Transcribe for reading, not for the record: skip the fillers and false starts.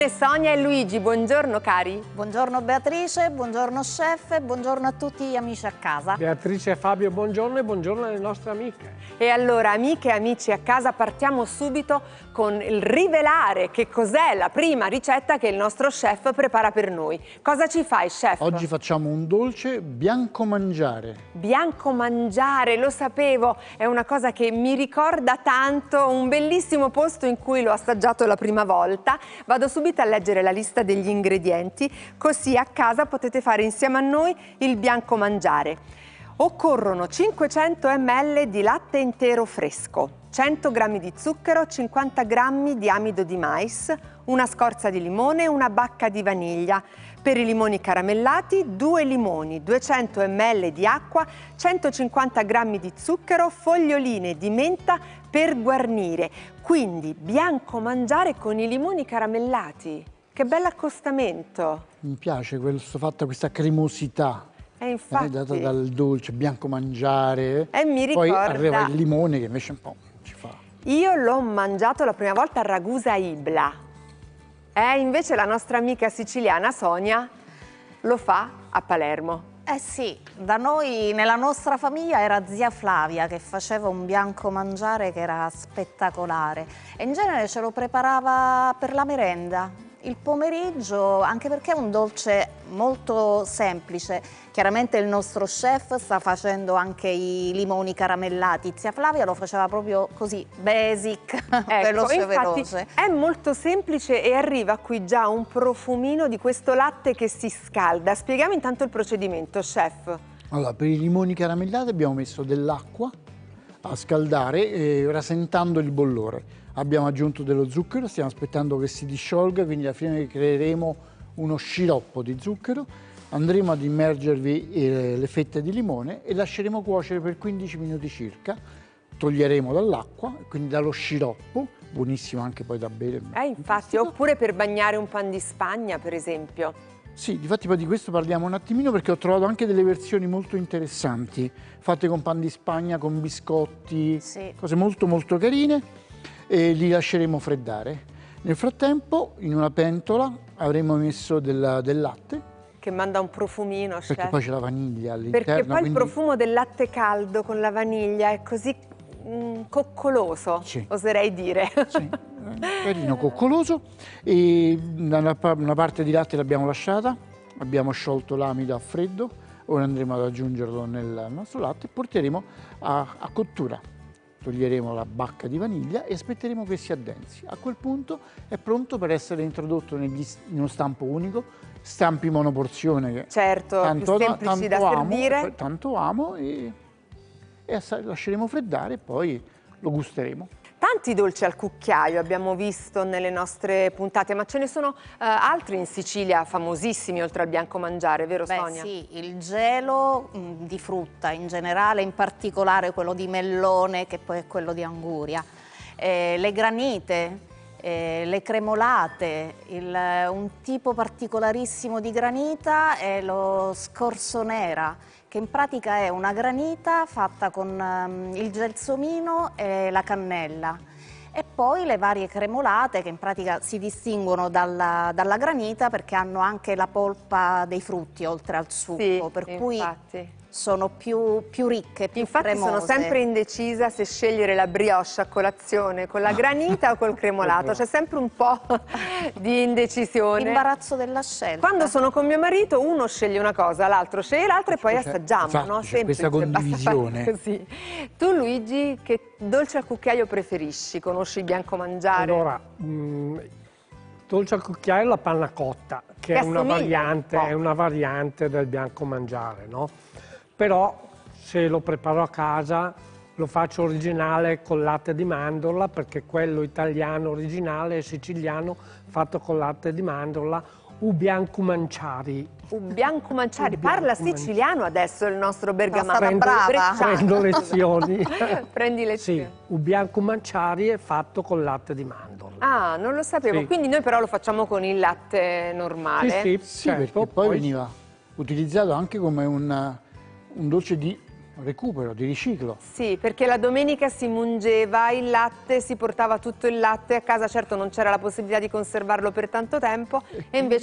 Sonia e Luigi, buongiorno cari. Buongiorno Beatrice, buongiorno chef, buongiorno a tutti gli amici a casa. Beatrice e Fabio, buongiorno e buongiorno alle nostre amiche. E allora, amiche e amici a casa, partiamo subito con il rivelare che cos'è la prima ricetta che il nostro chef prepara per noi. Cosa ci fai, chef? Oggi facciamo un dolce bianco mangiare. Bianco mangiare, lo sapevo, è una cosa che mi ricorda tanto un bellissimo posto in cui l'ho assaggiato la prima volta. Vado subito a leggere la lista degli ingredienti, così a casa potete fare insieme a noi il bianco mangiare. Occorrono 500 ml di latte intero fresco, 100 g di zucchero, 50 g di amido di mais, una scorza di limone e una bacca di vaniglia. Per i limoni caramellati, 2 limoni, 200 ml di acqua, 150 g di zucchero, foglioline di menta per guarnire. Quindi bianco mangiare con i limoni caramellati. Che bell'accostamento! Mi piace questa cremosità. Infatti, data dal dolce, bianco mangiare. Mi ricorda... Poi arriva il limone che invece un po' ci fa. Io l'ho mangiato la prima volta a Ragusa Ibla. Invece la nostra amica siciliana Sonia lo fa a Palermo. Eh sì, da noi, nella nostra famiglia, era zia Flavia che faceva un bianco mangiare che era spettacolare. E in genere ce lo preparava per la merenda. Il pomeriggio, anche perché è un dolce molto semplice. Chiaramente il nostro chef sta facendo anche i limoni caramellati. Zia Flavia lo faceva proprio così, basic, veloce, veloce. È molto semplice e arriva qui già un profumino di questo latte che si scalda. Spieghiamo intanto il procedimento, chef. Allora, per i limoni caramellati abbiamo messo dell'acqua a scaldare, rasentando il bollore. Abbiamo aggiunto dello zucchero, stiamo aspettando che si disciolga, quindi alla fine creeremo uno sciroppo di zucchero. Andremo ad immergervi le fette di limone e lasceremo cuocere per 15 minuti circa. Toglieremo dall'acqua, quindi dallo sciroppo, buonissimo anche poi da bere. Infatti, oppure per bagnare un pan di Spagna, per esempio. Sì, difatti poi di questo parliamo un attimino perché ho trovato anche delle versioni molto interessanti, fatte con pan di Spagna, con biscotti, sì, cose molto molto carine. E li lasceremo freddare. Nel frattempo, in una pentola avremo messo del latte. Che manda un profumino, chef. Perché poi c'è la vaniglia all'interno. Perché poi il profumo del latte caldo con la vaniglia è così coccoloso, sì, oserei dire. Sì, carino, coccoloso. E una parte di latte l'abbiamo lasciata, abbiamo sciolto l'amido a freddo, ora andremo ad aggiungerlo nel nostro latte e porteremo a cottura. Toglieremo la bacca di vaniglia e aspetteremo che si addensi. A quel punto è pronto per essere introdotto in uno stampo unico, stampi monoporzione che certo, tanto, più semplici da servire. Tanto amo e lasceremo freddare e poi lo gusteremo. Tanti dolci al cucchiaio abbiamo visto nelle nostre puntate, ma ce ne sono altri in Sicilia famosissimi oltre al bianco mangiare, vero Sonia? Sì, il gelo di frutta in generale, in particolare quello di melone che poi è quello di anguria, le granite, le cremolate, un tipo particolarissimo di granita è lo scorzonera, che in pratica è una granita fatta con il gelsomino e la cannella. E poi le varie cremolate che in pratica si distinguono dalla granita perché hanno anche la polpa dei frutti oltre al succo, sì, per cui sono più ricche, più cremose. Sono sempre indecisa se scegliere la brioche a colazione con la granita o col cremolato, c'è sempre un po' di indecisione. L'imbarazzo della scelta. Quando sono con mio marito uno sceglie una cosa, l'altro sceglie l'altra e poi assaggiamo, esatto, no? Semplice, questa condivisione. Così. Tu Luigi, che dolce al cucchiaio preferisci? Conosci il bianco mangiare? Allora, dolce al cucchiaio è la panna cotta, che è una variante del bianco mangiare, no? Però se lo preparo a casa lo faccio originale col latte di mandorla, perché quello italiano originale è siciliano fatto con latte di mandorla, u bianco manciari. Bianco manciari, parla siciliano adesso il nostro bergamasco. Prendo lezioni. Prendi lezioni. Sì, u bianco manciari è fatto col latte di mandorla. Ah, non lo sapevo, sì. Quindi noi però lo facciamo con il latte normale. Sì, certo, perché poi veniva utilizzato anche come un dolce di recupero, di riciclo. Sì, perché la domenica si mungeva il latte, si portava tutto il latte a casa, certo non c'era la possibilità di conservarlo per tanto tempo e invece